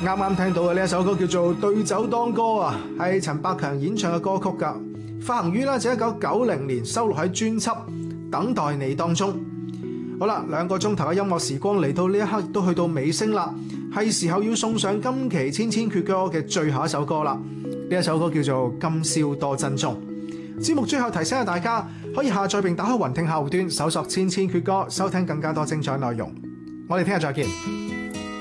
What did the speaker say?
啱啱聽到嘅呢一首歌叫做《對酒當歌》啊，係陳百強演唱嘅歌曲㗎，發行於呢就1990年，收錄喺專輯《等待你》當中。好啦，2個鐘頭嘅音樂時光嚟到呢一刻，亦都去到尾聲啦，係時候要送上今期千千闕歌嘅最後一首歌啦。呢一首歌叫做《今宵多珍重》。節目最後提醒下大家，可以下載並打開雲聽客戶端，搜索千千闕歌，收聽更加多精彩內容。我哋聽日再見。